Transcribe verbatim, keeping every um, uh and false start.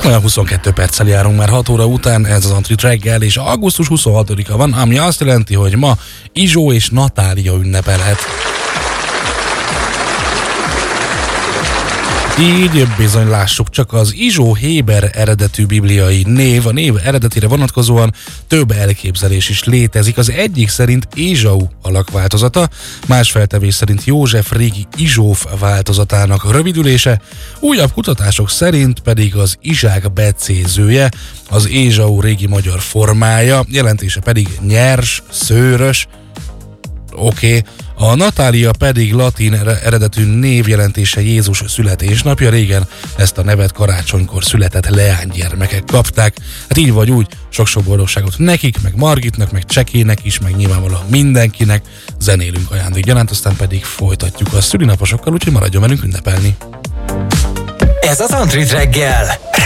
Olyan huszonkettő perccel járunk már hat óra után, ez az Antrit reggel, és augusztus huszonhatodika van, ami azt jelenti, hogy ma Izsó és Natália ünnepelhet. Így bizony lássuk, csak az Izsó héber eredetű bibliai név, a név eredetére vonatkozóan több elképzelés is létezik. Az egyik szerint Ézsau alakváltozata, más feltevés szerint József régi Izsóf változatának rövidülése, újabb kutatások szerint pedig az Izsák becézője, az Ézsau régi magyar formája, jelentése pedig nyers, szőrös. Oké, okay. A Natália pedig latin eredetű névjelentése Jézus születésnapja. Régen ezt a nevet karácsonykor született leánygyermekek kapták. Hát így vagy úgy, sok-sok boldogságot nekik, meg Margitnak, meg Csekének is, meg nyilvánvalóan mindenkinek. Zenélünk ajándékgyanánt, aztán pedig folytatjuk a szülinaposokkal, úgyhogy maradjon velünk ünnepelni. Ez az Antrit reggel,